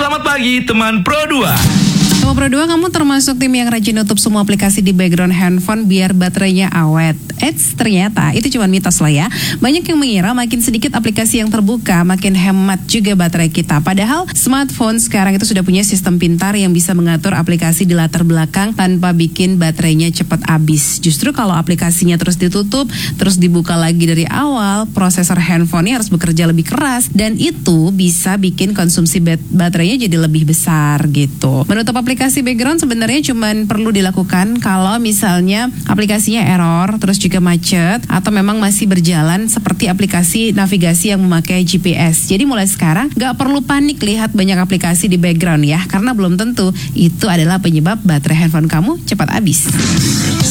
Selamat pagi teman Pro 2. Teman Pro 2, kamu termasuk tim yang rajin nutup semua aplikasi di background handphone biar baterainya awet. Ternyata itu cuma mitos lah ya. Banyak yang mengira makin sedikit aplikasi yang terbuka, makin hemat juga baterai kita. Padahal smartphone sekarang itu sudah punya sistem pintar yang bisa mengatur aplikasi di latar belakang tanpa bikin baterainya cepat habis. Justru kalau aplikasinya terus ditutup, terus dibuka lagi dari awal, prosesor handphonenya harus bekerja lebih keras. Dan itu bisa bikin konsumsi baterainya jadi lebih besar gitu. Menutup aplikasi background sebenarnya cuma perlu dilakukan kalau misalnya aplikasinya error, terus juga macet, atau memang masih berjalan seperti aplikasi navigasi yang memakai GPS. Jadi mulai sekarang gak perlu panik lihat banyak aplikasi di background ya, karena belum tentu itu adalah penyebab baterai handphone kamu cepat habis.